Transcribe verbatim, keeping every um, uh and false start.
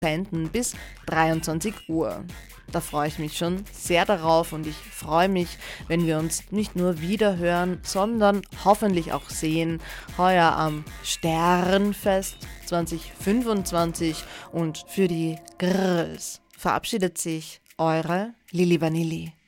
senden bis dreiundzwanzig Uhr. Da freue ich mich schon sehr darauf und ich freue mich, wenn wir uns nicht nur wiederhören, sondern hoffentlich auch sehen, heuer am Sternfest zwanzig fünfundzwanzig. Und für die Girls verabschiedet sich eure Lili Vanilli.